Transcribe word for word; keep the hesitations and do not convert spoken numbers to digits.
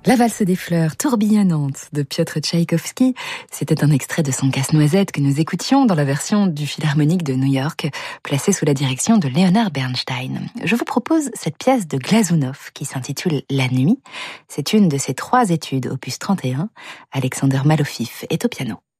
La valse des fleurs tourbillonnante de Piotr Tchaïkovski, c'était un extrait de son Casse-Noisette que nous écoutions dans la version du Philharmonique de New York, placée sous la direction de Leonard Bernstein. Je vous propose cette pièce de Glazunov qui s'intitule La Nuit. C'est une de ses trois études, opus trente et un. Alexander Malofif est au piano.